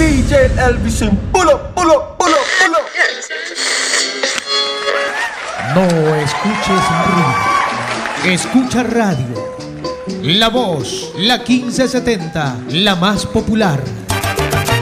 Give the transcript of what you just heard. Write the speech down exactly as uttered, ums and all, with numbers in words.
D J Elvisin. Pulo, pulo, pulo, pulo. No escuches ruido. Escucha radio. La Voz, la quince setenta, la más popular.